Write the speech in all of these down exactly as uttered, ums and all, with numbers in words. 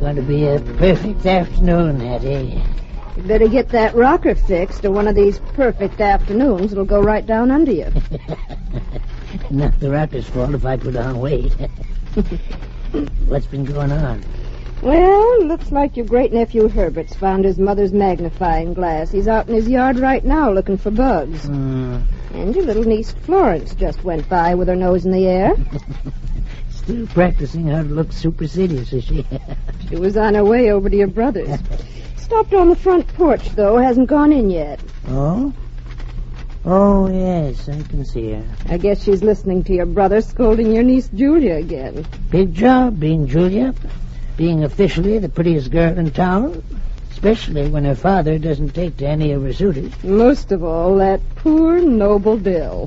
going to be a perfect afternoon, Hattie. You better get that rocker fixed, or one of these perfect afternoons will go right down under you. Not the rocker's fault if I put on weight. What's been going on? Well, looks like your great-nephew Herbert's found his mother's magnifying glass. He's out in his yard right now looking for bugs. Mm. And your little niece Florence just went by with her nose in the air. Still practicing how to look supercilious, is she? She was on her way over to your brother's. Stopped on the front porch, though. Hasn't gone in yet. Oh? Oh, yes, I can see her. I guess she's listening to your brother scolding your niece Julia again. Big job being Julia. Being officially the prettiest girl in town. Especially when her father doesn't take to any of her suitors. Most of all, that poor Noble Dill.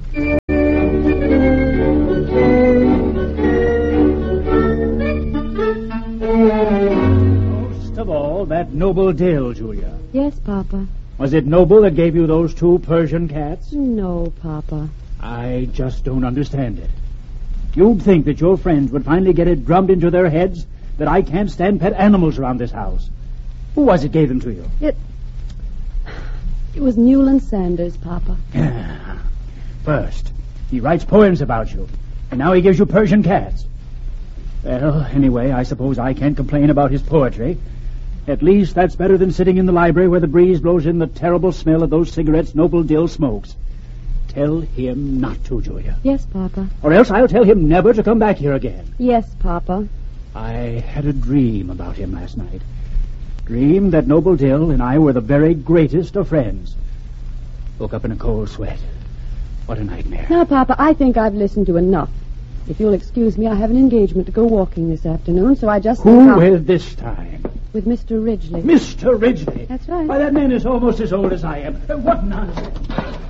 Most of all, that Noble Dill, Julia. Yes, Papa. Was it Noble that gave you those two Persian cats? No, Papa. I just don't understand it. You'd think that your friends would finally get it drummed into their heads that I can't stand pet animals around this house. Who was it gave them to you? It... It was Newland Sanders, Papa. First, he writes poems about you, and now he gives you Persian cats. Well, anyway, I suppose I can't complain about his poetry. At least that's better than sitting in the library where the breeze blows in the terrible smell of those cigarettes Noble Dill smokes. Tell him not to, Julia. Yes, Papa. Or else I'll tell him never to come back here again. Yes, Papa. I had a dream about him last night. Dreamed that Noble Dill and I were the very greatest of friends. Woke up in a cold sweat. What a nightmare. Now, Papa, I think I've listened to enough. If you'll excuse me, I have an engagement to go walking this afternoon, so I just... Who with this time? With Mister Ridgely. Mister Ridgely? That's right. Why, that man is almost as old as I am. What nonsense.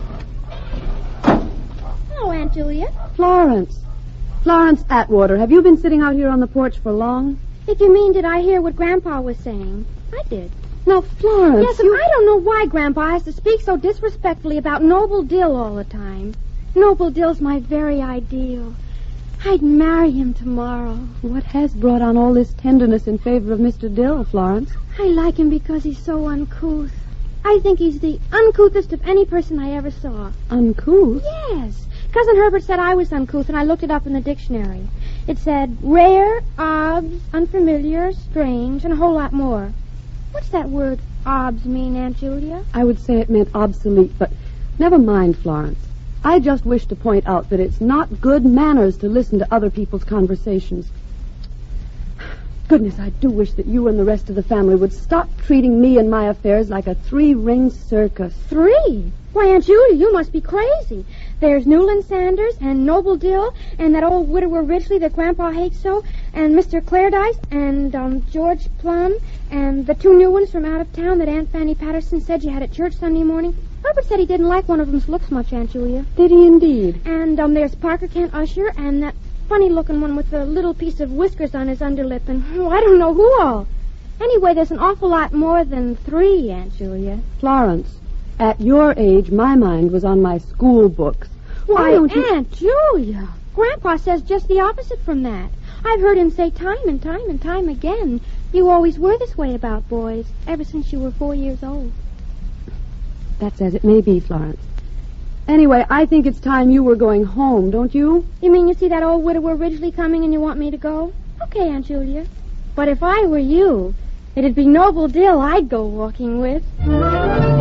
Hello, Aunt Julia. Florence. Florence Atwater, have you been sitting out here on the porch for long? If you mean, did I hear what Grandpa was saying? I did. Now, Florence... Yes, you... I don't know why Grandpa has to speak so disrespectfully about Noble Dill all the time. Noble Dill's my very ideal. I'd marry him tomorrow. What has brought on all this tenderness in favor of Mister Dill, Florence? I like him because he's so uncouth. I think he's the uncouthest of any person I ever saw. Uncouth? Yes. Cousin Herbert said I was uncouth, and I looked it up in the dictionary. It said rare, obs, unfamiliar, strange, and a whole lot more. What's that word obs mean, Aunt Julia? I would say it meant obsolete, but never mind, Florence. I just wish to point out that it's not good manners to listen to other people's conversations. Goodness, I do wish that you and the rest of the family would stop treating me and my affairs like a three-ring circus. Three? Why, Aunt Julia, you must be crazy. There's Newland Sanders and Noble Dill and that old widower Ridgely that Grandpa hates so, and Mister Clairdyce and um, George Plum and the two new ones from out of town that Aunt Fanny Patterson said you had at church Sunday morning. Herbert said he didn't like one of them's looks much, Aunt Julia. Did he indeed? And um, there's Parker Kent Usher and that funny-looking one with the little piece of whiskers on his underlip and, oh, I don't know who all. Anyway, there's an awful lot more than three, Aunt Julia. Florence, at your age, my mind was on my school books. Why, don't you... Aunt Julia, Grandpa says just the opposite from that. I've heard him say time and time and time again, you always were this way about boys, ever since you were four years old. That's as it may be, Florence. Anyway, I think it's time you were going home, don't you? You mean you see that old widower Ridgely coming and you want me to go? Okay, Aunt Julia. But if I were you, it'd be Noble Dill I'd go walking with.